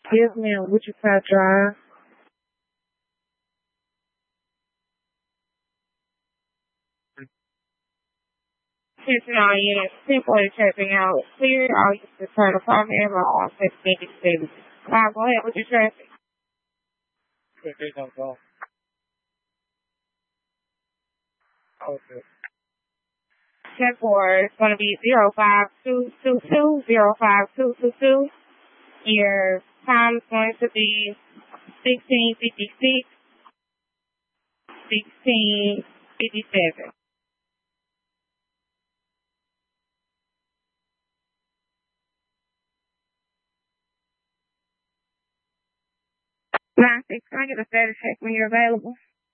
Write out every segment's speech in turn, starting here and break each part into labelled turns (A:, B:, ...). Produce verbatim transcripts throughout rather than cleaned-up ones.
A: Yes, ma'am. Wichita Drive. Attention all units. People are checking out. Clear. All units return to five ever on sixteen six. Now go ahead with your traffic.
B: Okay, no, no. Okay.
A: ten four is going to be zero five two two two, zero five two two two. Your time is going to be sixteen fifty-six, sixteen fifty-seven. nine six, can I get a status check when you're available?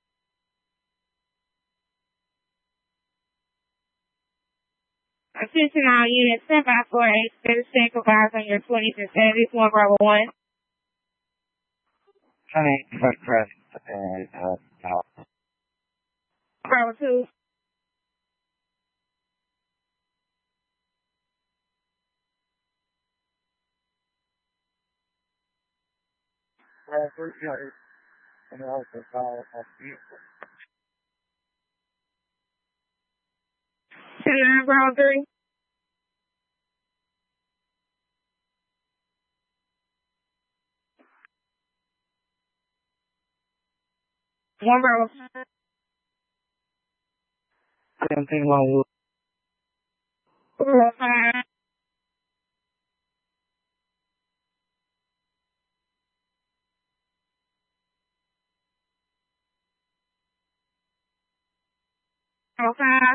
A: Attention all units, ten five four eight, status check arrives on your twenty-fifth Saturday, one Bravo one.
B: Honey, first press, and, uh, no.
A: Bravo two.
B: Bravo three, yeah, and also follow up vehicle.
A: ten nine Bravo three. one Bravo five.
B: seventeen Longwood.
A: Bravo five. Bravo five.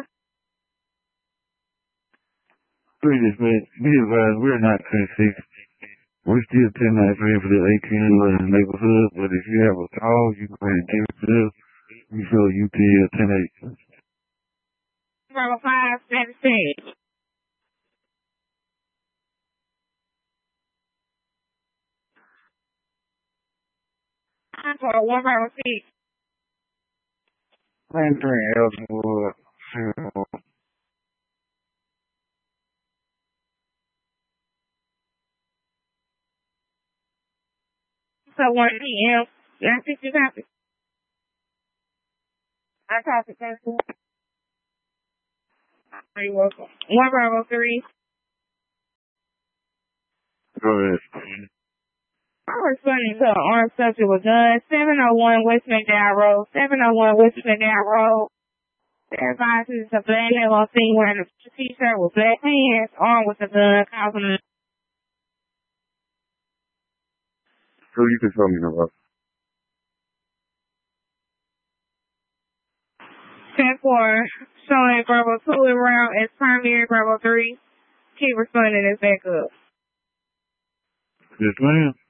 B: Previous, man, be advised, we're not ten six. We're still ten nine three for the eighteen eleven neighborhood, but if you have a call, you go ahead and give it to us. We show U T L ten eight.
A: Bravo five, status check. For one Bravo six.
B: Plan three, Elsenwood, zero.
A: So one P M. Yeah, I think you got it. I copy, thank you. You're welcome. one Bravo three.
B: Go ahead.
A: I was responding to an armed subject with guns. seven oh one West McDowell Road. seven oh one West McDowell Road. Their advisors a black male on scene wearing a t-shirt with black pants, armed with a gun, causing a
B: So you can tell me about.
A: ten four, showing Bravo two around as primary Bravo three. Keep responding as backup.
B: Yes, ma'am.